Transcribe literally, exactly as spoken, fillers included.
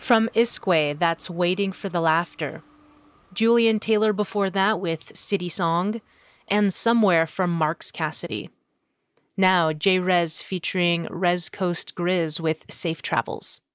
From Isque, that's Waiting for the Laughter. Julian Taylor before that with City Song, and Somewhere from Marks Cassidy. Now, J. Rez featuring Rez Coast Grizz with Safe Travels.